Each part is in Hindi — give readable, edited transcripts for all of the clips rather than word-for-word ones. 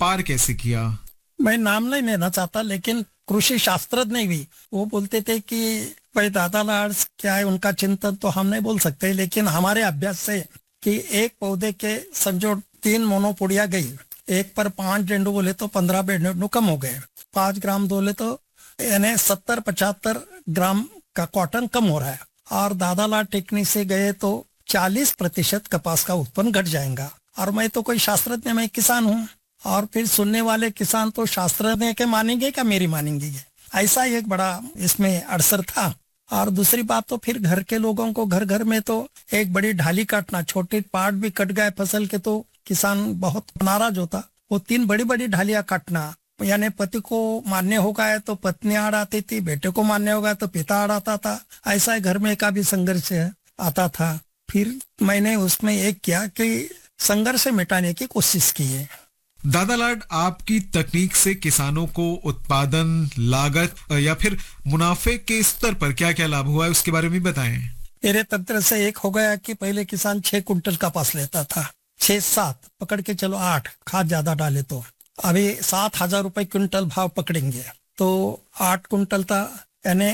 पार कैसे किया? मैं नाम नहीं लेना चाहता, लेकिन कृषि शास्त्रज्ञ भी वो बोलते थे कि भाई दादा लाड क्या है, उनका चिंतन तो हम नहीं बोल सकते, लेकिन हमारे अभ्यास से कि एक पौधे के समझो 3 मोनोपोडिया गई, एक पर 5 डेंडू बोले तो 15 डेंडू कम हो गए, 5 ग्राम बोले तो यानी 70-75 ग्राम का कॉटन कम हो रहा है। और दादा लाड टेक्निक से गए तो 40% कपास का उत्पन्न घट जाएगा। और मैं तो कोई शास्त्रज्ञ, मैं किसान हूँ, और फिर सुनने वाले किसान तो शास्त्रज्ञ के मानेंगे क्या मेरी मानेंगे, ऐसा एक बड़ा इसमें अवसर था। और दूसरी बात तो फिर घर के लोगों को घर घर में तो एक बड़ी ढाली काटना, छोटे पार्ट भी कट गए फसल के तो किसान बहुत नाराज होता। वो 3 बड़ी बड़ी ढालियां काटना, यानी पति को मारने हो गए तो पत्नी आड़ आती थी, बेटे को मारने हो गया तो पिता आड़ आता था, ऐसा घर में का भी संघर्ष आता था। फिर मैंने उसमें एक किया कि संघर्ष मिटाने की कोशिश की है। दादा लाड, आपकी तकनीक से किसानों को उत्पादन, लागत या फिर मुनाफे के स्तर पर क्या क्या लाभ हुआ है, उसके बारे में बताएं। मेरे तंत्र से एक हो गया कि पहले किसान 6 कुंटल कपास लेता था, 6-7 पकड़ के चलो 8, खाद ज्यादा डाले तो अभी 7,000 रुपए क्विंटल भाव पकड़ेंगे तो 8 कुंटल था, यानी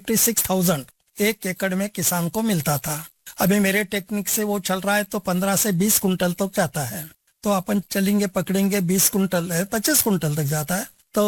56,000 एक एकड़ में किसान को मिलता था। अभी मेरे टेक्निक से वो चल रहा है तो 15 से 20 कुंटल तक जाता है। तो अपन चलेंगे पकड़ेंगे 20 कुंटल है, 25 कुंटल तक जाता है तो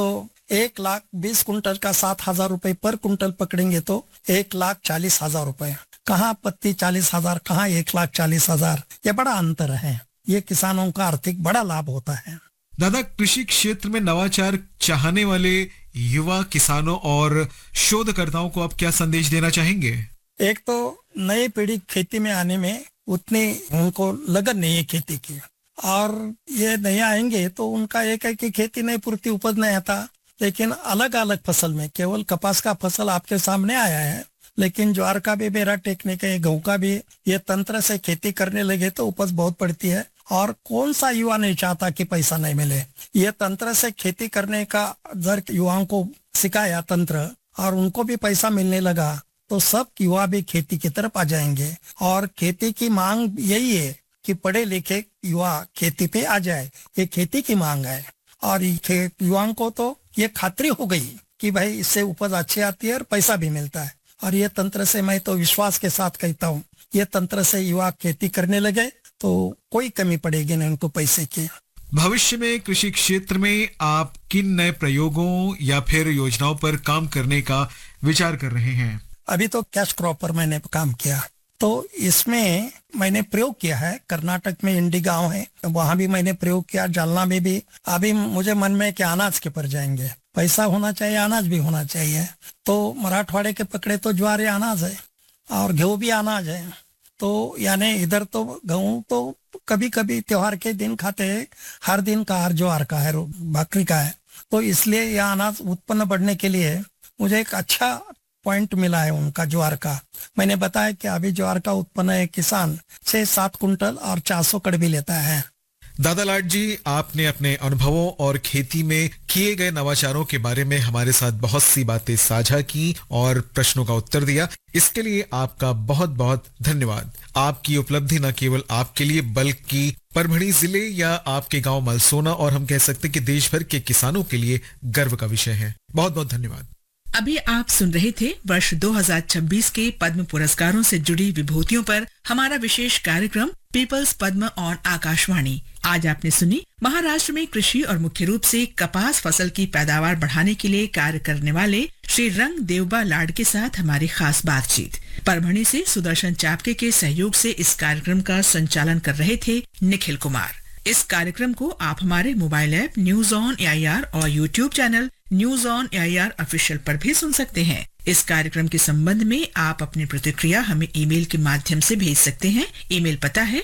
1,20,000 कुंटल का 7,000 रुपए पर कुंटल पकड़ेंगे तो 1,40,000 रुपए। कहाँ पत्ती 40,000, कहाँ 1,40,000, ये बड़ा अंतर है। ये किसानों का आर्थिक बड़ा लाभ होता है। दादा, कृषि क्षेत्र में नवाचार चाहने वाले युवा किसानों और शोधकर्ताओं को आप क्या संदेश देना चाहेंगे? एक तो नई पीढ़ी खेती में आने में उतनी उनको लगन नहीं है खेती की, और ये नहीं आएंगे तो उनका एक है कि खेती नहीं पूर्ति, उपज नहीं आता। लेकिन अलग अलग फसल में, केवल कपास का फसल आपके सामने आया है, लेकिन ज्वार का भी मेरा टेक्निक है, गेहूं का भी, ये तंत्र से खेती करने लगे तो उपज बहुत बढ़ती है। और कौन सा युवा नहीं चाहता कि पैसा नहीं मिले। ये तंत्र से खेती करने का जर युवाओं को सिखाया तंत्र, और उनको भी पैसा मिलने लगा तो सब युवा भी खेती की तरफ आ जाएंगे। और खेती की मांग यही है कि पढ़े लिखे युवा खेती पे आ जाए, ये खेती की मांग है। और युवाओं को तो ये खातरी हो गई कि भाई इससे उपज अच्छी आती है और पैसा भी मिलता है। और ये तंत्र से मैं तो विश्वास के साथ कहता हूँ, ये तंत्र से युवा खेती करने लगे तो कोई कमी पड़ेगी नहीं उनको पैसे की। भविष्य में कृषि क्षेत्र में आप किन नए प्रयोगों या फिर योजनाओं पर काम करने का विचार कर रहे हैं? अभी तो कैश क्रॉप पर मैंने काम किया, तो इसमें मैंने प्रयोग किया है। कर्नाटक में इंडी गांव है, वहां भी मैंने प्रयोग किया, जालना में भी। अभी मुझे मन में कि अनाज के पर जाएंगे, पैसा होना चाहिए, अनाज भी होना चाहिए। तो मराठवाड़े के पकड़े तो ज्वार अनाज है और गेहूं भी अनाज है। तो यानी इधर तो गेहूं तो कभी कभी त्योहार के दिन खाते हैं, हर दिन का हर ज्वार का है, बकरी का है। तो इसलिए यह अनाज उत्पन्न बढ़ने के लिए मुझे एक अच्छा पॉइंट मिला है उनका ज्वार का। मैंने बताया कि अभी ज्वार का उत्पन्न है किसान 6-7 कुंटल और 400 कड़वी लेता है। दादा लाड जी, आपने अपने अनुभवों और खेती में किए गए नवाचारों के बारे में हमारे साथ बहुत सी बातें साझा की और प्रश्नों का उत्तर दिया। इसके लिए आपका बहुत बहुत धन्यवाद। आपकी उपलब्धि न केवल आपके लिए बल्कि परभणी जिले या आपके गांव मलसोना और हम कह सकते कि देश भर के किसानों के लिए गर्व का विषय है। बहुत बहुत धन्यवाद। अभी आप सुन रहे थे वर्ष 2026 के पद्म पुरस्कारों से जुड़ी विभूतियों पर हमारा विशेष कार्यक्रम पीपल्स पद्म ऑन आकाशवाणी। आज आपने सुनी महाराष्ट्र में कृषि और मुख्य रूप से कपास फसल की पैदावार बढ़ाने के लिए कार्य करने वाले श्री रंग देवबा लाड के साथ हमारी खास बातचीत। परभणी से सुदर्शन चापके के सहयोग से इस कार्यक्रम का संचालन कर रहे थे निखिल कुमार। इस कार्यक्रम को आप हमारे mobile app news on AIR और YouTube channel news on AIR official पर भी सुन सकते हैं। इस कार्यक्रम के संबंध में आप अपनी प्रतिक्रिया हमें ईमेल के माध्यम से भेज सकते हैं। ईमेल पता है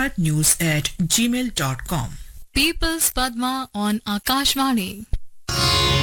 podcast.airnews@gmail.com। People's Padma on Akashvani.